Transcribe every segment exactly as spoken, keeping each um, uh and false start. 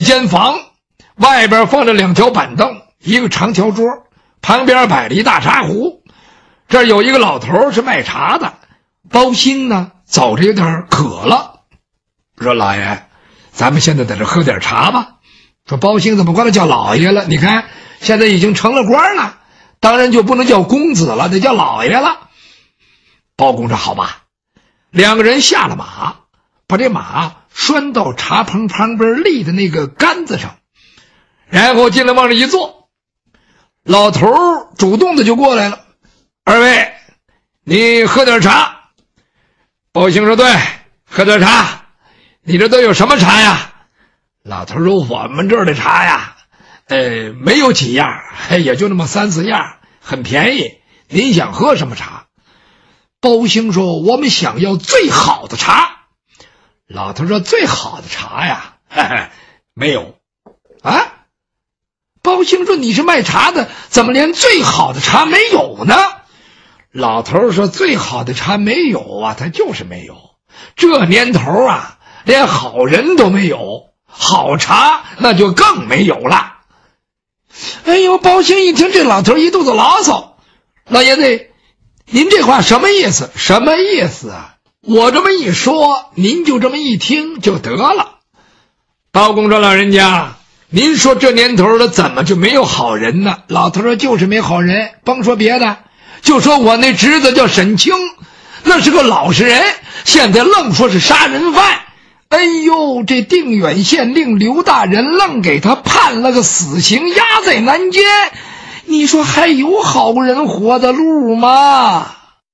间房，外边放着两条板凳，一个长条桌，旁边摆了一大茶壶。这儿有一个老头是卖茶的，包兴呢走着有点渴了，说老爷，咱们现在在这喝点茶吧。说包兴怎么管他叫老爷了？你看现在已经成了官了，当然就不能叫公子了，得叫老爷了。包公说好吧，两个人下了马，把这马拴到茶棚旁边立的那个杆子上，然后进来往这一坐。老头主动的就过来了，二位，你喝点茶。包兴说对，喝点茶。你这都有什么茶呀？老头说我们这儿的茶呀，呃，没有几样，也就那么三四样，很便宜。您想喝什么茶？包兴说我们想要最好的茶。老头说最好的茶呀，嘿嘿，没有啊。包兴说你是卖茶的，怎么连最好的茶没有呢？老头说最好的茶没有啊，他就是没有。这年头啊，连好人都没有，好茶那就更没有了。哎呦，包兴一听这老头一肚子牢骚，老爷子，您这话什么意思？什么意思啊？我这么一说，您就这么一听就得了。包公说老人家，您说这年头的怎么就没有好人呢？老头说就是没好人，甭说别的，就说我那侄子叫沈清，那是个老实人，现在愣说是杀人犯。哎呦，这定远县令刘大人愣给他判了个死刑，押在南监。你说还有好人活的路吗？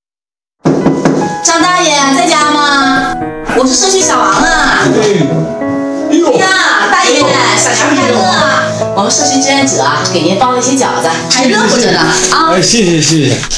张大爷在家吗？我是社区小王啊。 哎呦呀，大爷，小年快乐啊！我们社区志愿者啊，给您包了一些饺子，还热乎着呢啊！ 哎，谢谢谢谢。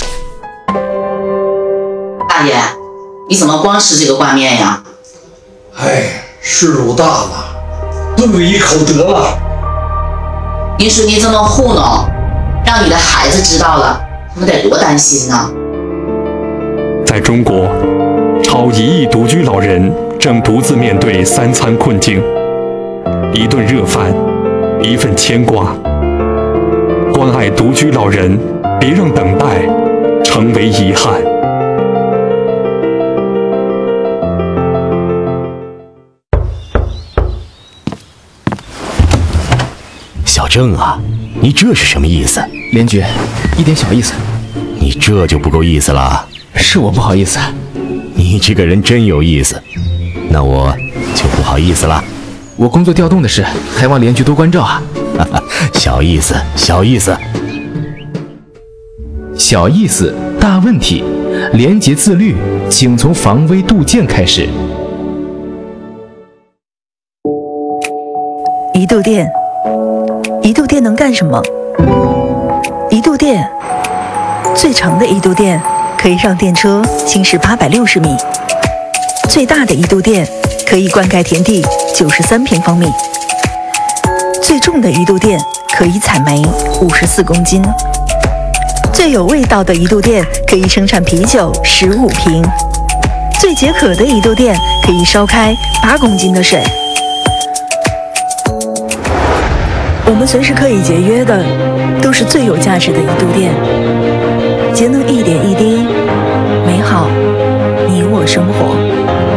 大爷，你怎么光吃这个挂面呀？ 哎，事路大了，炖个一口得了。 您说您这么糊弄，让你的孩子知道了，他们得多担心呢。 在中国，超一亿独居老人正独自面对三餐困境，一顿热饭，一份牵挂。关爱独居老人，别让等待成为遗憾。 小郑啊，你这是什么意思？ 连局，一点小意思。 你这就不够意思了。 是我不好意思。 你这个人真有意思，那我就不好意思了。 我工作调动的事，还望连局多关照啊。 小意思，小意思， 小意思，大问题。廉洁自律，请从防微杜渐开始。 一度电，一度电能干什么？一度电，最长的一度电可以让电车行驶八百六十米，最大的一度电可以灌溉田地九十三平方米，最重的一度电可以采煤五十四公斤，最有味道的一度电可以生产啤酒十五瓶，最解渴的一度电可以烧开八公斤的水。我们随时可以节约的，都是最有价值的一度电。节能一点一滴，美好你我生活。